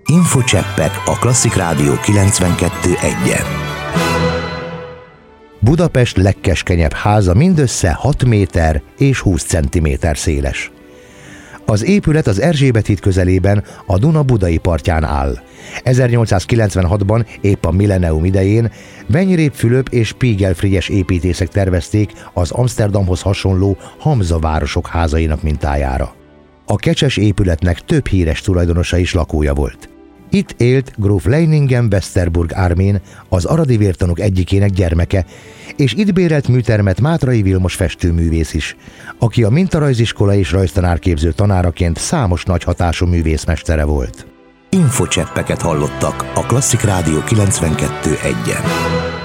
Infocseppek a Klasszik Rádió 92.1-en. Budapest legkeskenyebb háza mindössze 6 méter és 20 centiméter széles. Az épület az Erzsébet híd közelében, a Duna budai partján áll. 1896-ban, épp a millennium idején Venyrép Fülöp és Spiegel Frigyes építészek tervezték az Amsterdamhoz hasonló Hamza városok házainak mintájára. A kecses épületnek több híres tulajdonosa is lakója volt. Itt élt gróf Leiningen-Westerburg Armin, az aradi vértanúk egyikének gyermeke, és itt bérelt műtermet Mátrai Vilmos festőművész is, aki a mintarajziskola és rajztanárképző tanáraként számos nagy hatású művészmestere volt. Infocseppeket hallottak a Klasszik Rádió 92.1-en.